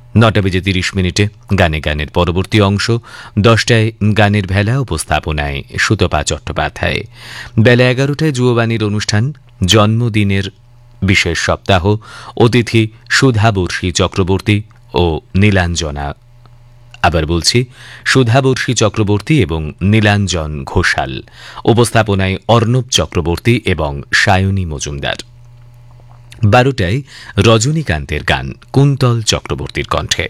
9:30 গানে গানের পরবর্তী অংশ। 10টায় গানের ভেলা, উপস্থাপনায় সুতপা চট্টোপাধ্যায়। বেলা 11টায় যুববাণীর অনুষ্ঠান, জন্মদিনের বিশেষ সপ্তাহ। অতিথি সুধাবর্ষী চক্রবর্তী ও নীলাঞ্জনা, আবার বলছি, সুধাবর্ষী চক্রবর্তী এবং নীলাঞ্জন ঘোষাল। উপস্থাপনায় অর্ণব চক্রবর্তী এবং সায়নী মজুমদার। 12টায় রজনীকান্তের গান, কুন্তল চক্রবর্তীর কণ্ঠে।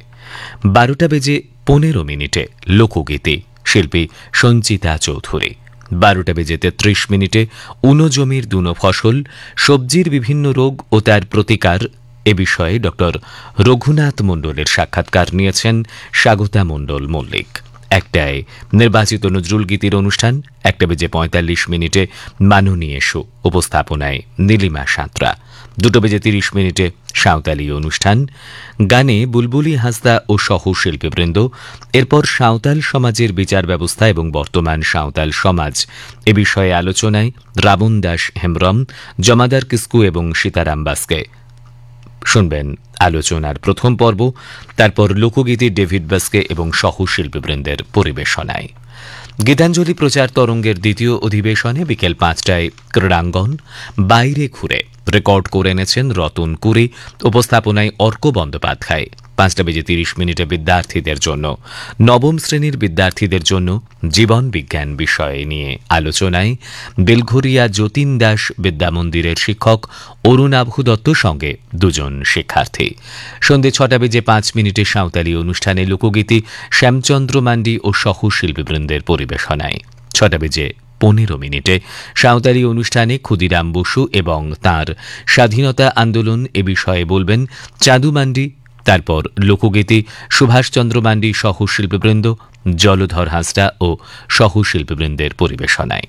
12:15 লোকগীতি, শিল্পী সঞ্চিতা চৌধুরী। 12:33 উনো জমির দুনো ফসল, সবজির বিভিন্ন রোগ ও তার প্রতিকার, এ বিষয়ে ড রঘুনাথ মণ্ডলের সাক্ষাৎকার নিয়েছেন স্বাগতা মণ্ডল মল্লিক। 1টায় নির্বাচিত নজরুল গীতির অনুষ্ঠান। 1:45 মাননীয় শো, উপস্থাপনায় নীলিমা সাঁতরা। 2:30 সাঁওতালি অনুষ্ঠান, গানে বুলবুলি হাঁসদা ও সহ শিল্পীবৃন্দ। এরপর সাঁওতাল সমাজের বিচার ব্যবস্থা এবং বর্তমান সাঁওতাল সমাজ, এ বিষয়ে আলোচনায় রাবণ দাস হেমব্রম, জমাদার কিস্কু এবং সীতারাম বাস্কে। শুনবেন আলোচনার প্রথম পর্ব। তারপর লোকগীতি ডেভিড বাস্কে এবং সহ শিল্পীবৃন্দের পরিবেশনায়। গীতাঞ্জলি প্রচার তরঙ্গের দ্বিতীয় অধিবেশনে বিকেল 5টায় ক্রীড়াঙ্গন, বাইরে ঘুরে রেকর্ড করে এনেছেন রতন কুরি। উপস্থাপনায় অর্ক বন্দ্যোপাধ্যায়। 5:30 বিদ্যার্থীদের জন্য, নবম শ্রেণীর বিদ্যার্থীদের জন্য জীবন বিজ্ঞান বিষয় নিয়ে আলোচনায় বেলঘরিয়া যতীন দাস বিদ্যামন্দিরের শিক্ষক অরুণাভ দত্ত সঙ্গে দুজন শিক্ষার্থী। সন্ধ্যে 6:05 সাঁওতালি অনুষ্ঠানে লোকগীতি শ্যামচন্দ্র মান্ডি ও সহ শিল্পীবৃন্দের পরিবেশনায়। 6:15 সাঁওতালি অনুষ্ঠানে ক্ষুদিরাম বসু এবং তাঁর স্বাধীনতা আন্দোলন, এ বিষয়ে বলবেন চাঁদু মান্ডি। তারপর লোকগীতি সুভাষচন্দ্র মান্ডি সহ শিল্পীবৃন্দ, জলধর হাঁসদা ও সহ শিল্পীবৃন্দের পরিবেশনায়।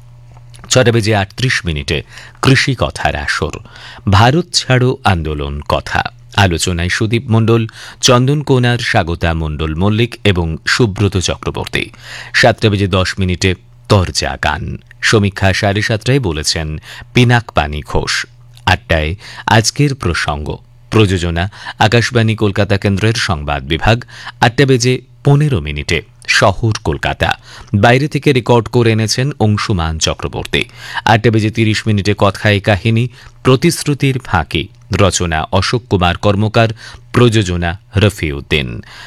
6:38 কৃষি কথার আসর, ভারত ছাড়ো আন্দোলন কথা। আলোচনায় সুদীপ মণ্ডল, চন্দন কোনার, স্বাগতা মণ্ডল মল্লিক এবং সুব্রত চক্রবর্তী। 7:10 তরজা গান, সমীক্ষা 7:30 বলেছেন পিনাক পানি ঘোষ। 8টায় আজকের প্রসঙ্গ, প্রযোজনা আকাশবাণী কলকাতা কেন্দ্রের সংবাদ বিভাগ। 8:15 শহর কলকাতা, বাইরে থেকে রেকর্ড করে এনেছেন অংশুমান চক্রবর্তী। 8:30 কথায় কাহিনী, প্রতিশ্রুতির ফাঁকি, রচনা অশোক কুমার কর্মকার, প্রযোজনা রফিউদ্দিন।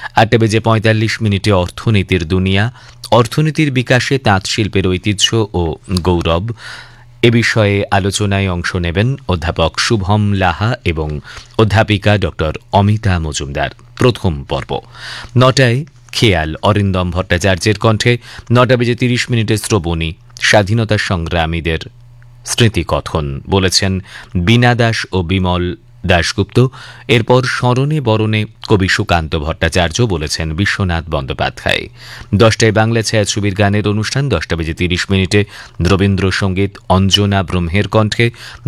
8:45 অর্থনীতির দুনিয়া, অর্থনীতির বিকাশে তাঁত শিল্পের ঐতিহ্য ও গৌরব, এ বিষয়ে আলোচনায় অংশ নেবেন অধ্যাপক শুভম লাহা এবং অধ্যাপিকা ড অমিতা মজুমদার। প্রথম পর্ব। 9টায় খেয়াল, অরিন্দম ভট্টাচার্যের কণ্ঠে। 9:30 শ্রবণী, স্বাধীনতা সংগ্রামীদের স্মৃতিকথন, বলেছেন বীণা দাস ও বিমল দাশগুপ্ত। এরপর স্মরণে বরণে কবি সুকান্ত ভট্টাচার্য, বলেছেন বিশ্বনাথ বন্দ্যোপাধ্যায়। 10টায় বাংলা ছায়াছবির গানের অনুষ্ঠান। 10:30 রবীন্দ্রসঙ্গীত অঞ্জনা ব্রহ্মের কণ্ঠে।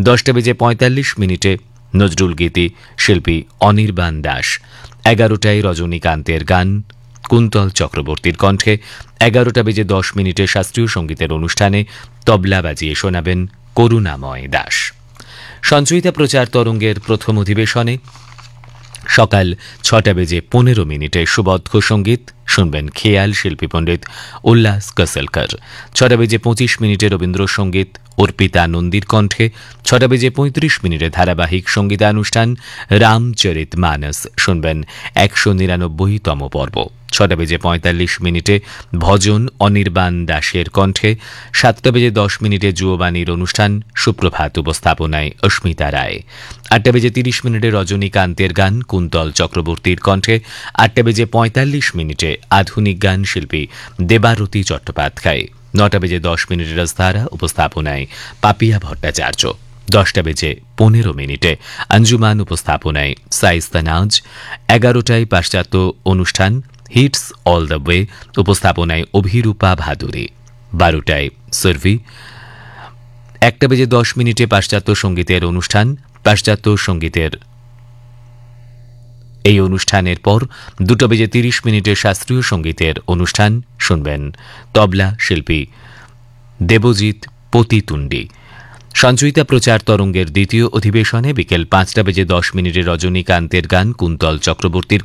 10:45 নজরুল গীতি, শিল্পী অনির্বাণ দাস। 11টায় রজনীকান্তের গান, কুন্তল চক্রবর্তীর কণ্ঠে। 11:10 শাস্ত্রীয় সঙ্গীতের অনুষ্ঠানে তবলা বাজিয়ে শোনাবেন করুণাময় দাস। সঞ্চয়িতা প্রচার তরঙ্গের প্রথম অধিবেশনে সকাল 6:15 সুবদ্ধ সঙ্গীত, শুনবেন খেয়াল, শিল্পী পণ্ডিত উল্লাস কসলকর। 6:25 রবীন্দ্রসঙ্গীত অর্পিতা নন্দীর কণ্ঠে। 6:35 ধারাবাহিক সঙ্গীতানুষ্ঠান রামচরিত মানস, শুনবেন 199তম পর্ব। 6:45 ভজন অনির্বাণ দাসের কণ্ঠে। 7:10 যুববাণীর অনুষ্ঠান সুপ্রভাত, উপস্থাপনায় অস্মিতা রায়। 8:30 রজনীকান্তের গান, কুন্তল চক্রবর্তীর কণ্ঠে। 8:45 আধুনিক গান, শিল্পী দেবারতী চট্টোপাধ্যায়। 9:10 রসধারা, উপস্থাপনায় পাপিয়া ভট্টাচার্য। 10:15 আঞ্জুমান, উপস্থাপনায় সাইস্তা নাজ। 11টায় পাশ্চাত্য অনুষ্ঠান হিটস অল দ্য ওয়ে, উপস্থাপনায় অভিরূপা ভাদুরী। 12টায় সুরভি। 1:10 পাশ্চাত্য সঙ্গীতের অনুষ্ঠান। পাশ্চাত্য সঙ্গীতের এই অনুষ্ঠানের পর 2:30 শাস্ত্রীয় সঙ্গীতের অনুষ্ঠান, শুনবেন তবলা শিল্পী দেবজিৎ পতিতুণ্ডী। সঞ্চয়িতা প্রচার তরঙ্গের দ্বিতীয় অধিবেশনে বিকেল 5:10 রজনীকান্তের গান, কুন্তল চক্রবর্তীর